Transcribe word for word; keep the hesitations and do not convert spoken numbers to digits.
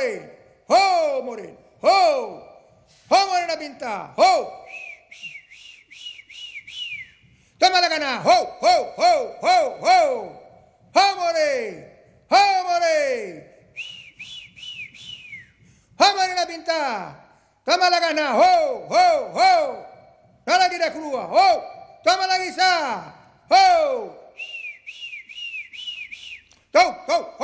more, ho, more, ho, ho, morena pinta, ho. Toma la gana, ho, ho, ho, ho, ho, ho, more, ho, more, ho, morena pinta. Toma la gana, ho, ho, ho. No la quieres crua, ho. Toma la guisa, ho. Go, go.